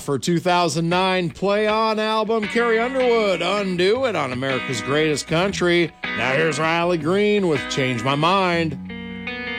Off her 2009 Play On album, Carrie Underwood, Undo It on America's Greatest Country. Now here's Riley Green with Change My Mind.